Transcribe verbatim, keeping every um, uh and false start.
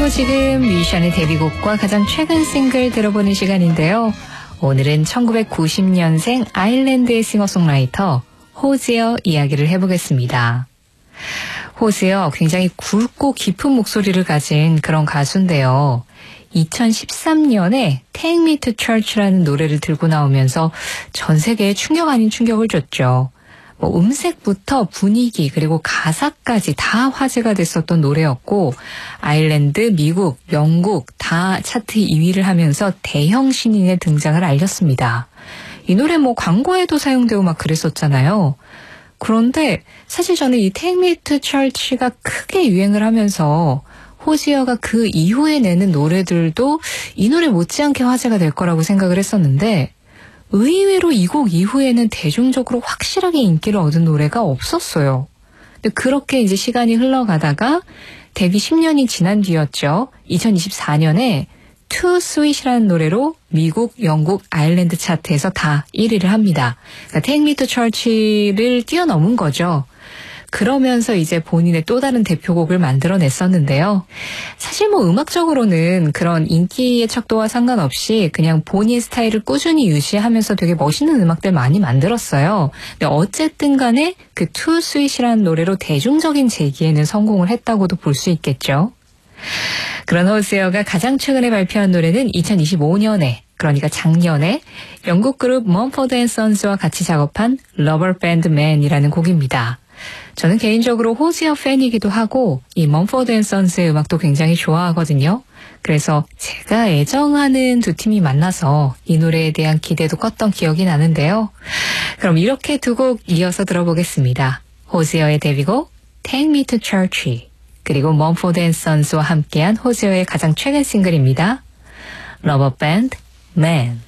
그리고 지금 뮤지션의 데뷔곡과 가장 최근 싱글 들어보는 시간인데요. 오늘은 천구백구십 년생 아일랜드의 싱어송라이터 호지어 이야기를 해보겠습니다. 호지어 굉장히 굵고 깊은 목소리를 가진 그런 가수인데요. 이천십삼 년에 Take Me to Church라는 노래를 들고 나오면서 전 세계에 충격 아닌 충격을 줬죠. 뭐 음색부터 분위기 그리고 가사까지 다 화제가 됐었던 노래였고 아일랜드, 미국, 영국 다 차트 이 위를 하면서 대형 신인의 등장을 알렸습니다. 이 노래 뭐 광고에도 사용되고 막 그랬었잖아요. 그런데 사실 저는 이 Take Me to Church가 크게 유행을 하면서 호지어가 그 이후에 내는 노래들도 이 노래 못지않게 화제가 될 거라고 생각을 했었는데 의외로 이 곡 이후에는 대중적으로 확실하게 인기를 얻은 노래가 없었어요. 근데 그렇게 이제 시간이 흘러가다가 데뷔 십 년이 지난 뒤였죠. 이천이십사 년에 Too Sweet이라는 노래로 미국, 영국, 아일랜드 차트에서 다 일 위를 합니다. 그러니까 Take Me to Church를 뛰어넘은 거죠. 그러면서 이제 본인의 또 다른 대표곡을 만들어냈었는데요. 사실 뭐 음악적으로는 그런 인기의 척도와 상관없이 그냥 본인 스타일을 꾸준히 유지하면서 되게 멋있는 음악들 많이 만들었어요. 근데 어쨌든 간에 그 Too Sweet이라는 노래로 대중적인 재기에는 성공을 했다고도 볼 수 있겠죠. 그런 호지어가 가장 최근에 발표한 노래는 이천이십오 년에 그러니까 작년에 영국 그룹 Mumford and Sons와 같이 작업한 Rubber Band Man이라는 곡입니다. 저는 개인적으로 호지어 팬이기도 하고 이 Mumford and Sons의 음악도 굉장히 좋아하거든요. 그래서 제가 애정하는 두 팀이 만나서 이 노래에 대한 기대도 컸던 기억이 나는데요. 그럼 이렇게 두 곡 이어서 들어보겠습니다. 호지어의 데뷔곡 Take Me to Church 그리고 Mumford and Sons와 함께한 호지어의 가장 최근 싱글입니다. Rubber Band Man.